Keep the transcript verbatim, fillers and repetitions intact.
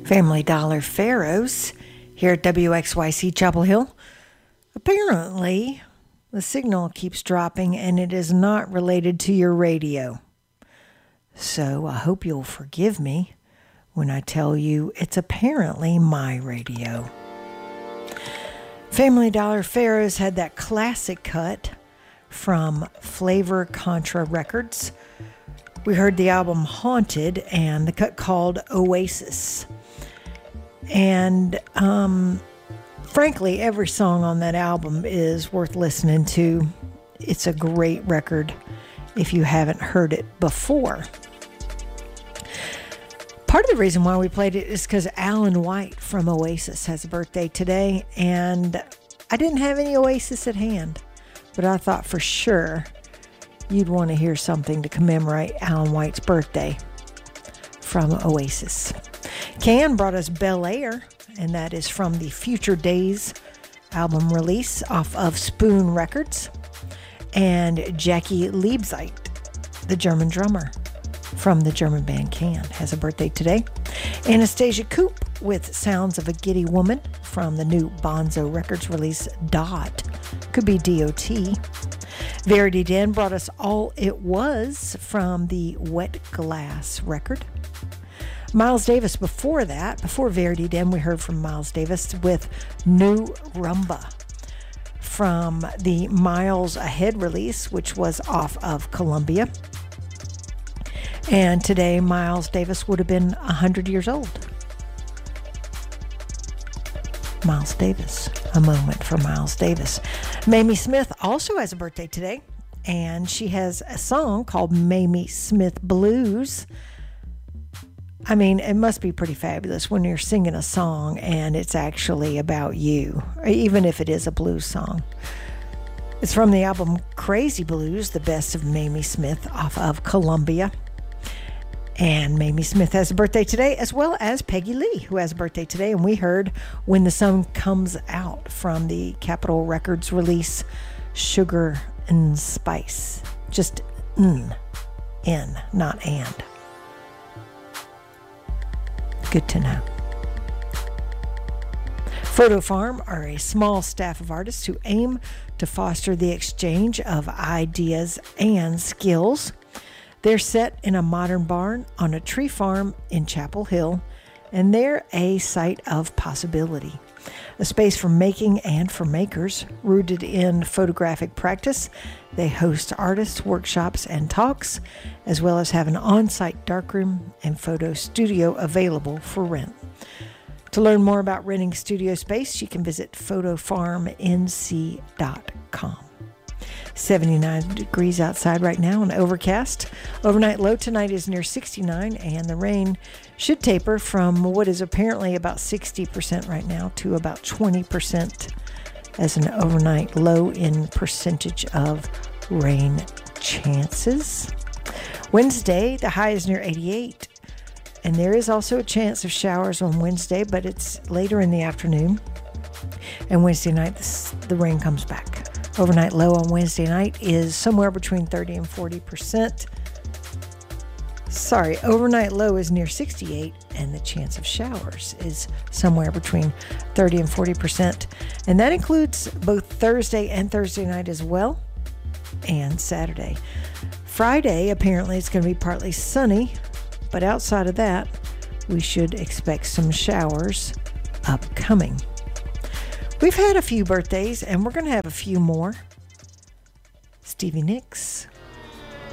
Family Dollar Pharaohs here at W X Y C Chapel Hill. Apparently, the signal keeps dropping and it is not related to your radio. So I hope you'll forgive me when I tell you it's apparently my radio. Family Dollar Pharaohs had that classic cut from Flavor Contra Records. We heard the album Haunted and the cut called Oasis. And um, frankly, every song on that album is worth listening to. It's a great record if you haven't heard it before. Part of the reason why we played it is because Alan White from Oasis has a birthday today, and I didn't have any Oasis at hand, but I thought for sure you'd want to hear something to commemorate Alan White's birthday from Oasis. Can brought us Bel Air, and that is from the Future Days album release off of Spoon Records. And Jackie Liebzeit, the German drummer from the German band Can, has a birthday today. Anastasia Coop with Sounds of a Giddy Woman from the new Bonzo Records release Dot, could be D O T. Verity Den brought us All It Was from the Wet Glass record. Miles Davis before that, before Verity Den, we heard from Miles Davis with New Rumba from the Miles Ahead release, which was off of Columbia. And today, Miles Davis would have been one hundred years old. Miles Davis, a moment for Miles Davis. Mamie Smith also has a birthday today, and she has a song called Mamie Smith Blues. I mean, it must be pretty fabulous when you're singing a song and it's actually about you, even if it is a blues song. It's from the album Crazy Blues, the best of Mamie Smith off of Columbia. And Mamie Smith has a birthday today, as well as Peggy Lee, who has a birthday today. And we heard When the Sun Comes Out from the Capitol Records release Sugar and Spice. Just N, N, not and. Good to know. Photo Farm are a small staff of artists who aim to foster the exchange of ideas and skills. They're set in a modern barn on a tree farm in Chapel Hill, and they're a site of possibility. A space for making and for makers, rooted in photographic practice. They host artists, workshops, and talks, as well as have an on-site darkroom and photo studio available for rent. To learn more about renting studio space, you can visit photo farm n c dot com. seventy-nine degrees outside right now and overcast. Overnight low tonight is near sixty-nine, and the rain should taper from what is apparently about sixty percent right now to about twenty percent as an overnight low in percentage of rain chances. Wednesday, the high is near eighty-eight, and there is also a chance of showers on Wednesday, but it's later in the afternoon. And Wednesday night, the rain comes back. Overnight low on Wednesday night is somewhere between thirty and forty percent. Sorry, overnight low is near sixty-eight, and the chance of showers is somewhere between thirty and forty percent. And that includes both Thursday and Thursday night as well, and Saturday. Friday, apparently it's going to be partly sunny, but outside of that, we should expect some showers upcoming. We've had a few birthdays, and we're going to have a few more. Stevie Nicks